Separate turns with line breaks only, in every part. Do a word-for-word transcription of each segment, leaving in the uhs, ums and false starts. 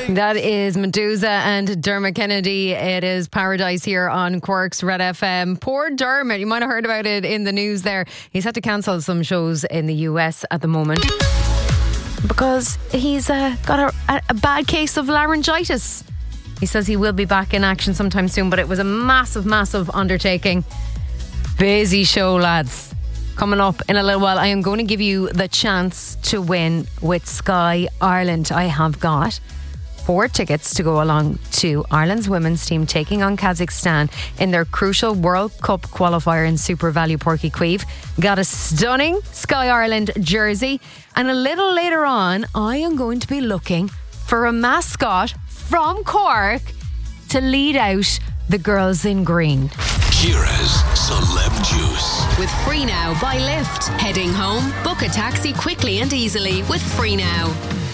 That is Medusa and Dermot Kennedy. It is Paradise here on Cork's Red F M. Poor Dermot, you might have heard about it in the news there. He's had to cancel some shows in the U S at the moment because he's uh, got a, a bad case of laryngitis. He says he will be back in action sometime soon, but it was a massive, massive undertaking. Busy show, lads. Coming up in a little while, I am going to give you the chance to win with Sky Ireland. I have got four tickets to go along to Ireland's women's team taking on Kazakhstan in their crucial World Cup qualifier in Super Value Porky Queeve. Got a stunning Sky Ireland jersey. And a little later on, I am going to be looking for a mascot from Cork to lead out the girls in green.
Ciara's Celeb Juice.
With Free Now by Lyft. Heading home? Book a taxi quickly and easily with Free Now.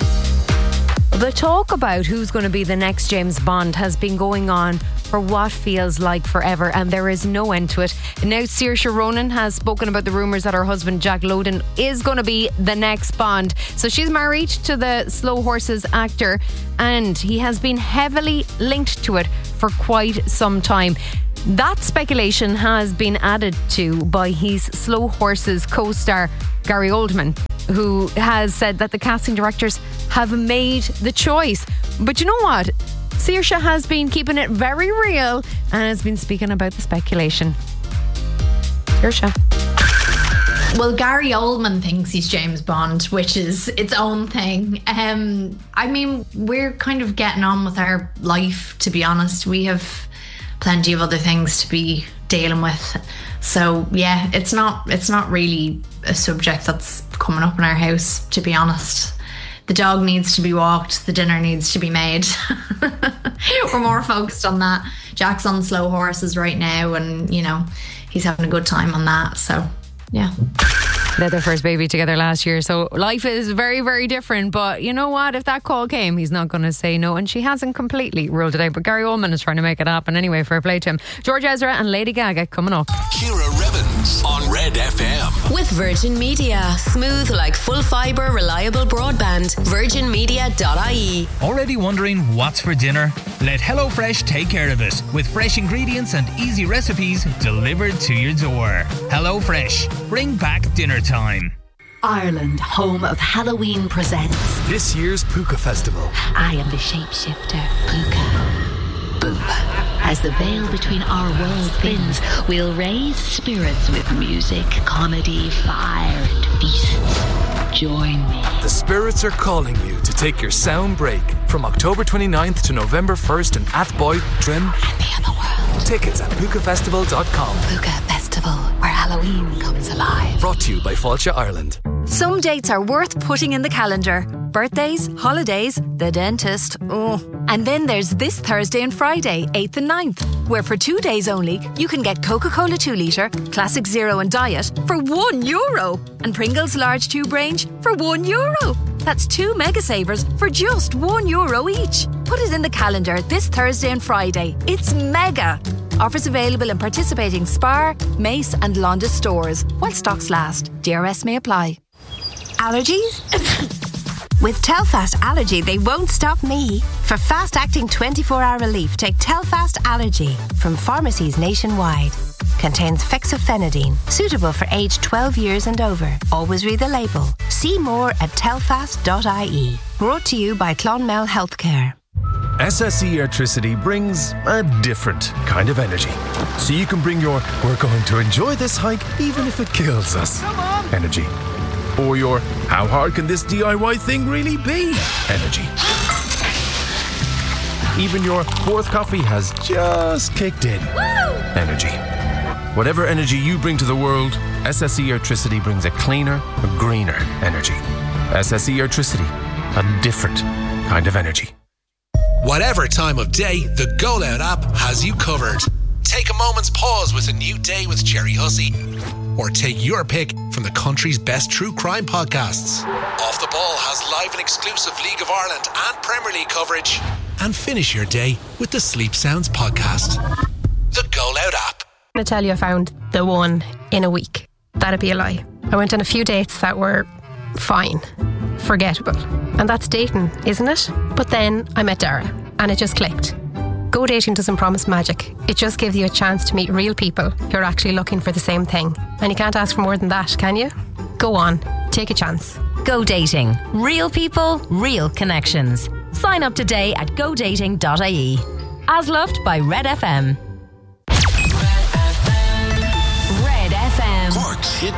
The talk about who's going to be the next James Bond has been going on for what feels like forever, and there is no end to it. Now Saoirse Ronan has spoken about the rumours that her husband Jack Lowden is going to be the next Bond. So she's married to the Slow Horses actor, and he has been heavily linked to it for quite some time. That speculation has been added to by his Slow Horses co-star Gary Oldman, who has said that the casting directors have made the choice. But you know what? Saoirse has been keeping it very real and has been speaking about the speculation. Saoirse.
Well, Gary Oldman thinks he's James Bond, which is its own thing. Um, I mean, we're kind of getting on with our life, to be honest. We have plenty of other things to be dealing with. So yeah, it's not it's not really a subject that's coming up in our house, to be honest. The dog needs to be walked, the dinner needs to be made. We're more focused on that. Jack's on Slow Horses right now, and you know, he's having a good time on that. So yeah.
They had their first baby together last year, so life is very, very different. But you know what? If that call came, he's not going to say no, and she hasn't completely ruled it out. But Gary Oldman is trying to make it happen anyway. Fair play to him. George Ezra and Lady Gaga coming up.
Ciara Revens on Red F M.
With Virgin Media. Smooth like full fibre, reliable broadband. virgin media dot I E.
Already wondering what's for dinner? Let HelloFresh take care of it with fresh ingredients and easy recipes delivered to your door. HelloFresh. Bring back dinner time.
Ireland, home of Halloween, presents
this year's Puka Festival.
I am the shapeshifter, Puka. Boom. As the veil between our worlds thins, we'll raise spirits with music, comedy, fire, and feasts. Join me.
The spirits are calling you to take your sound break from October twenty-ninth to November first in Athboy, Trim,
and the other world.
Tickets at puka festival dot com.
Puka Festival, where Halloween comes alive.
Brought to you by Fáilte Ireland.
Some dates are worth putting in the calendar. Birthdays, holidays, the dentist. Oh. And then there's this Thursday and Friday, eighth and ninth, where for two days only, you can get Coca-Cola two litre, Classic Zero and Diet for one euro. And Pringles Large Tube Range for one euro. That's two mega savers for just one euro each. Put it in the calendar this Thursday and Friday. It's mega. Offers available in participating Spar, Mace and Londis stores while stocks last. D R S may apply.
Allergies? With Telfast Allergy, they won't stop me. For fast-acting twenty-four hour relief, take Telfast Allergy from pharmacies nationwide. Contains fexofenadine, suitable for age twelve years and over. Always read the label. See more at telfast dot I E. Brought to you by Clonmel Healthcare.
S S E Airtricity brings a different kind of energy. So you can bring your "we're going to enjoy this hike even if it kills us" energy. Or your "how hard can this D I Y thing really be" energy. Even your "fourth coffee has just kicked in" energy. Whatever energy you bring to the world, S S E Airtricity brings a cleaner, a greener energy. S S E Airtricity, a different kind of energy.
Whatever time of day, the Go Loud app has you covered. Take a moment's pause with a new day with Jerry Hussey. Or take your pick from the country's best true crime podcasts. Off the Ball has live and exclusive League of Ireland and Premier League coverage. And finish your day with the Sleep Sounds podcast. The Go Loud app.
I'm going to tell you I found the one in a week. That'd be a lie. I went on a few dates that were fine. forgettable. And that's dating, isn't it? But then I met Dara and it just clicked. Go dating doesn't promise magic. It just gives you a chance to meet real people who are actually looking for the same thing. And you can't ask for more than that, can you? Go on, take a chance.
Go dating. Real people, real connections. Sign up today at go dating dot I E. As loved by Red F M. Red F M. Cork's hit